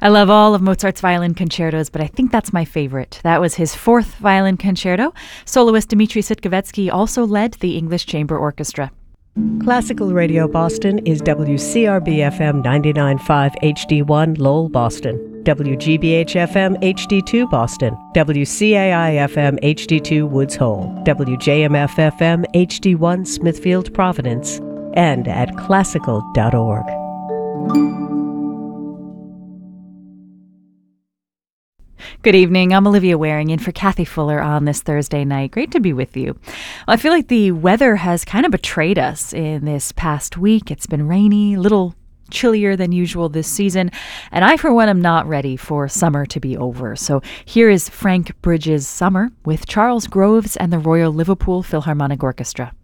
I love all of Mozart's violin concertos, but I think that's my favorite. That was his fourth violin concerto. Soloist Dmitri Sitkovetsky also led the English Chamber Orchestra. Classical Radio Boston is WCRB-FM 99.5 HD1 Lowell, Boston, WGBH-FM HD2 Boston, WCAI-FM HD2 Woods Hole, WJMF-FM HD1 Smithfield, Providence, and at classical.org. Good evening. I'm Olivia Waring in for Kathy Fuller on this Thursday night. Great to be with you. Well, I feel like the weather has kind of betrayed us in this past week. It's been rainy, a little chillier than usual this season, and I, for one, am not ready for summer to be over. So here is Frank Bridges' Summer with Charles Groves and the Royal Liverpool Philharmonic Orchestra.